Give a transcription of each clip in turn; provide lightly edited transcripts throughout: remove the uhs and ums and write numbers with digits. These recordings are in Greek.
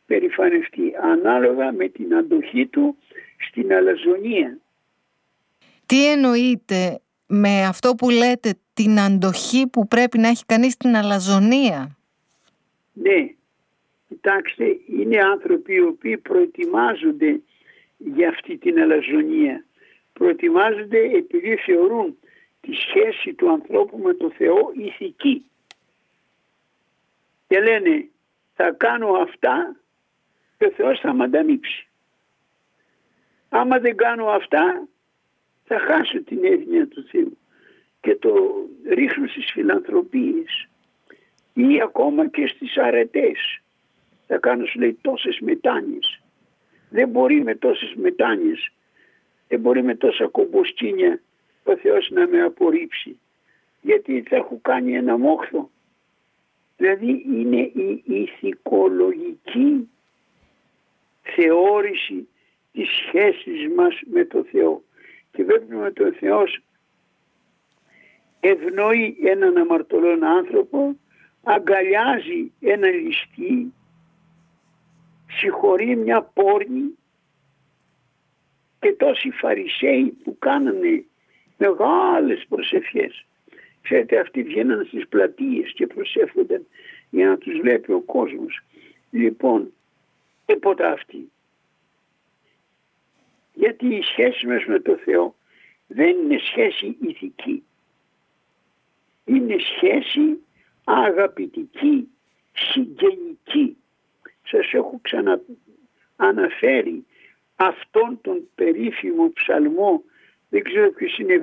περηφανευτεί ανάλογα με την αντοχή του στην αλαζονία. Τι εννοείτε με αυτό που λέτε, την αντοχή που πρέπει να έχει κανείς στην αλαζονία? Ναι, κοιτάξτε, είναι άνθρωποι οι οποίοι προετοιμάζονται για αυτή την αλαζονία. Προετοιμάζονται επειδή θεωρούν τη σχέση του ανθρώπου με το Θεό ηθική. Και λένε, θα κάνω αυτά και ο Θεός θα μ' ανταμείψει. Άμα δεν κάνω αυτά, θα χάσω την έγνοια του Θεού. Και το ρίχνω στις φιλανθρωπίες ή ακόμα και στις αρετές. Θα κάνω, σου λέει, τόσες μετάνοιες. Δεν μπορεί με τόσες μετάνοιες, δεν μπορεί με τόσα κομποσκίνια ο Θεός να με απορρίψει. Γιατί θα έχω κάνει ένα μόχθο. Δηλαδή είναι η ηθικολογική θεώρηση της σχέσης μας με το Θεό. Και βλέπουμε ότι ο Θεός ευνοεί έναν αμαρτωλόν άνθρωπο, αγκαλιάζει έναν ληστή, συγχωρεί μια πόρνη, και τόσοι Φαρισαίοι που κάνανε μεγάλες προσευχές. Ξέρετε, αυτοί βγαίναν στις πλατείες και προσεύχονταν για να τους βλέπει ο κόσμος. Λοιπόν, τίποτα αυτοί. Γιατί η σχέση μας με το Θεό δεν είναι σχέση ηθική. Είναι σχέση αγαπητική, συγγενική. Σας έχω ξανααναφέρει αυτόν τον περίφημο ψαλμό, δεν ξέρω ποιος είναι,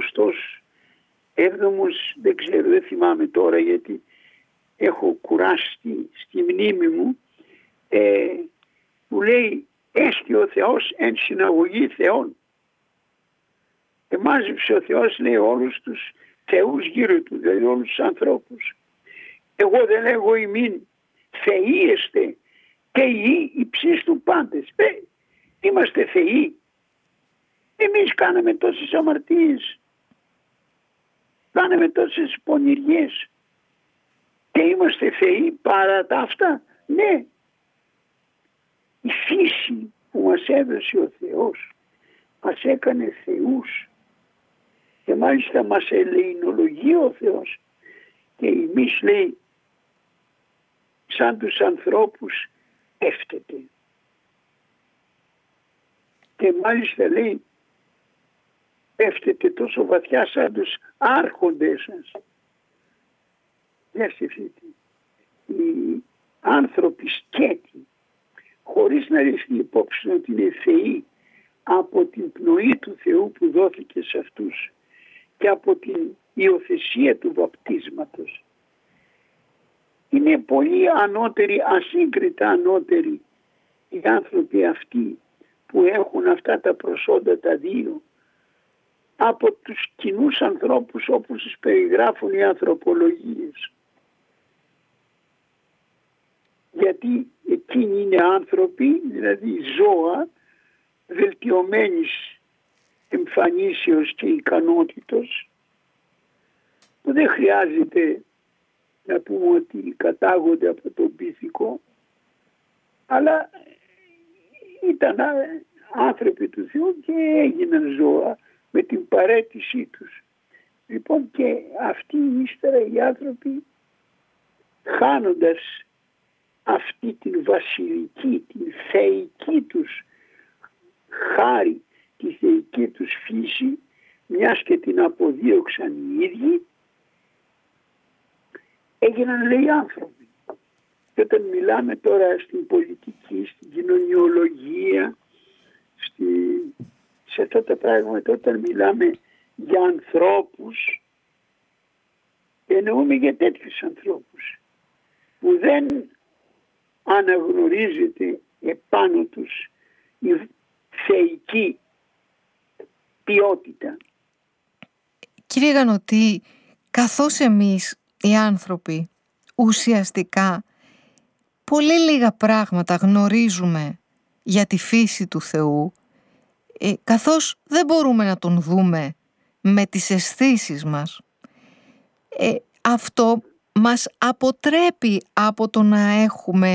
77ος, δεν ξέρω, δεν θυμάμαι τώρα γιατί έχω κουράσει στη μνήμη μου, που λέει «Έστι ο Θεός εν συναγωγή Θεών». Και μάζεψε ο Θεός, λέει, όλους τους θεούς γύρω του, δηλαδή όλους τους ανθρώπους. Εγώ δεν λέγω ημίν θεοί εστε και οι υψείς του πάντες. Είμαστε θεοί. Εμείς κάναμε τόσες αμαρτίες. Κάναμε τόσες πονηριές. Και είμαστε θεοί παρά τα αυτά. Ναι. Η φύση που μας έδωσε ο Θεός μας έκανε θεούς. Και μάλιστα μας ελεηνολογεί ο Θεός. Και εμείς, λέει, σαν τους ανθρώπους έφτεται. Και μάλιστα, λέει, έφτεται τόσο βαθιά σαν τους άρχοντες σας. Δεν σκεφτείτε. Οι άνθρωποι σκέτοι, χωρίς να ρίχνει υπόψη ότι είναι θεοί από την πνοή του Θεού που δόθηκε σε αυτούς και από την υιοθεσία του βαπτίσματος. Είναι πολύ ανώτεροι, ασύγκριτα ανώτεροι οι άνθρωποι αυτοί που έχουν αυτά τα προσόντα τα δύο από τους κοινούς ανθρώπους όπως τους περιγράφουν οι ανθρωπολογίες. Γιατί εκείνοι είναι άνθρωποι, δηλαδή ζώα βελτιωμένης εμφανίσεως και ικανότητος, που δεν χρειάζεται να πούμε ότι κατάγονται από τον πίθηκο, αλλά ήταν άνθρωποι του Θεού και έγιναν ζώα με την παραίτησή τους. Λοιπόν, και αυτοί ύστερα οι άνθρωποι, χάνοντας αυτή την βασιλική, την θεϊκή τους χάρη, τη θεϊκή τους φύση, μιας και την αποδίωξαν οι ίδιοι, έγιναν, λέει, άνθρωποι. Και όταν μιλάμε τώρα στην πολιτική, στην κοινωνιολογία, σε αυτά τα πράγματα, όταν μιλάμε για ανθρώπους, εννοούμε για τέτοιους ανθρώπους που δεν αναγνωρίζεται επάνω τους η θεϊκή ποιότητα. Κύριε Γανωτή, καθώς εμείς οι άνθρωποι ουσιαστικά πολύ λίγα πράγματα γνωρίζουμε για τη φύση του Θεού, καθώς δεν μπορούμε να τον δούμε με τις αισθήσεις μας, αυτό μας αποτρέπει από το να έχουμε